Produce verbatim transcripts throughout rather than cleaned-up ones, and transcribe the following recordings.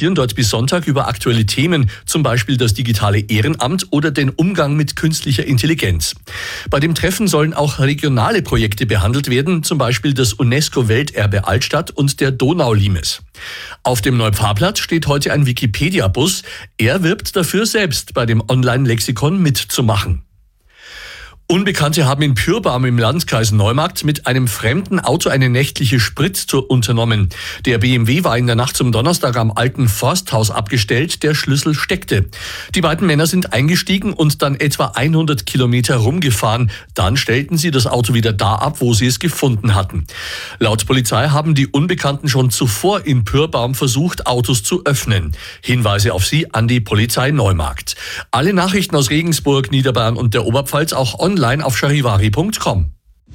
diskutieren dort bis Sonntag über aktuelle Themen, zum Beispiel das digitale Ehrenamt oder den Umgang mit künstlicher Intelligenz. Bei dem Treffen sollen auch regionale Projekte behandelt werden, zum Beispiel das UNESCO-Welterbe Altstadt und der Donaulimes. Auf dem Neufahrplatz steht heute ein Wikipedia-Bus. Er wirbt dafür, selbst bei dem Online-Lexikon mitzumachen. Unbekannte haben in Pyrbaum im Landkreis Neumarkt mit einem fremden Auto eine nächtliche Spritztour unternommen. Der B M W war in der Nacht zum Donnerstag am alten Forsthaus abgestellt, der Schlüssel steckte. Die beiden Männer sind eingestiegen und dann etwa hundert Kilometer rumgefahren. Dann stellten sie das Auto wieder da ab, wo sie es gefunden hatten. Laut Polizei haben die Unbekannten schon zuvor in Pyrbaum versucht, Autos zu öffnen. Hinweise auf sie an die Polizei Neumarkt. Alle Nachrichten aus Regensburg, Niederbayern und der Oberpfalz auch online auf charivari punkt com.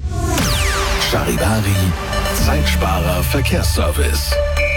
Charivari, Zeitsparer Verkehrsservice.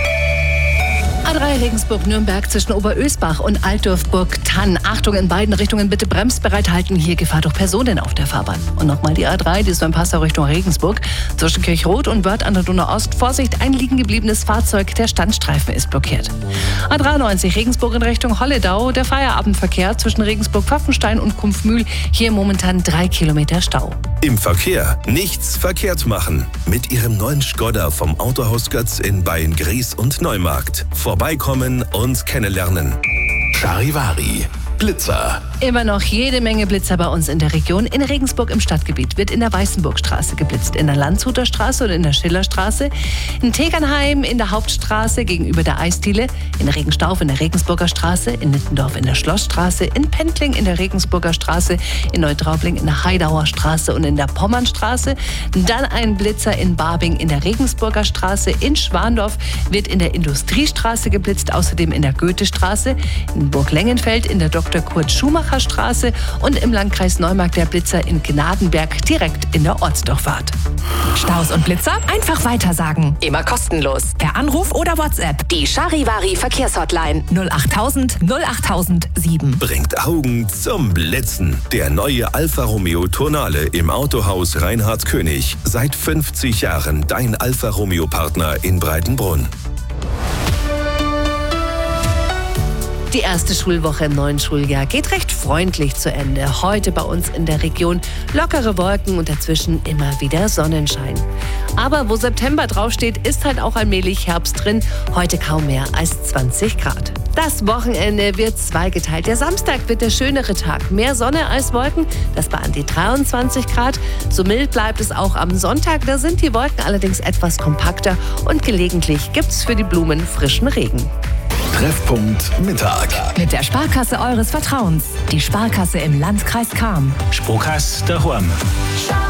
A drei Regensburg-Nürnberg zwischen Oberösbach und Altdorf-Burg-Tann. Achtung, in beiden Richtungen bitte bremsbereit halten. Hier Gefahr durch Personen auf der Fahrbahn. Und nochmal die A drei, die ist beim Passau Richtung Regensburg. Zwischen Kirchroth und Wörth an der Donau-Ost. Vorsicht, ein liegen gebliebenes Fahrzeug. Der Standstreifen ist blockiert. A dreiundneunzig Regensburg in Richtung Holledau. Der Feierabendverkehr zwischen Regensburg-Pfaffenstein und Kumpfmühl. Hier momentan drei Kilometer Stau. Im Verkehr nichts verkehrt machen. Mit Ihrem neuen Skoda vom Autohaus Götz in Beyen-Gries und Neumarkt. Vorbeikommen und kennenlernen. Charivari. Blitzer. Immer noch jede Menge Blitzer bei uns in der Region. In Regensburg im Stadtgebiet wird in der Weißenburgstraße geblitzt, in der Landshuter Straße und in der Schillerstraße, in Tegernheim in der Hauptstraße gegenüber der Eisdiele, in Regenstauf in der Regensburger Straße, in Nittendorf in der Schlossstraße, in Pendling in der Regensburger Straße, in Neutraubling in der Heidauer Straße und in der Pommernstraße. Dann ein Blitzer in Barbing in der Regensburger Straße, in Schwandorf wird in der Industriestraße geblitzt, außerdem in der Goethestraße, in Burglengenfeld in der Doktor Kurt-Schumacher-Straße und im Landkreis Neumarkt der Blitzer in Gnadenberg direkt in der Ortsdurchfahrt. Staus und Blitzer einfach weitersagen. Immer kostenlos. Per Anruf oder WhatsApp. Die Charivari Verkehrshotline null achttausend null achttausend sieben. Bringt Augen zum Blitzen. Der neue Alfa Romeo Tonale im Autohaus Reinhard König. Seit fünfzig Jahren dein Alfa Romeo Partner in Breitenbrunn. Die erste Schulwoche im neuen Schuljahr geht recht freundlich zu Ende. Heute bei uns in der Region lockere Wolken und dazwischen immer wieder Sonnenschein. Aber wo September draufsteht, ist halt auch allmählich Herbst drin. Heute kaum mehr als zwanzig Grad. Das Wochenende wird zweigeteilt. Der Samstag wird der schönere Tag. Mehr Sonne als Wolken, das bei an die dreiundzwanzig Grad. So mild bleibt es auch am Sonntag. Da sind die Wolken allerdings etwas kompakter und gelegentlich gibt's für die Blumen frischen Regen. Treffpunkt Mittag. Mit der Sparkasse eures Vertrauens. Die Sparkasse im Landkreis Cham. Sparkasse daheim.